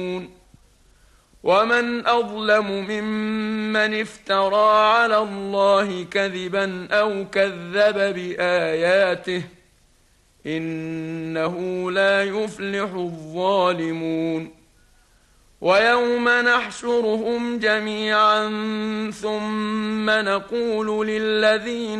ومن أظلم ممن افترى على الله كذبا أو كذب بآياته إنه لا يفلح الظالمون. ويوم نحشرهم جميعا ثم نقول للذين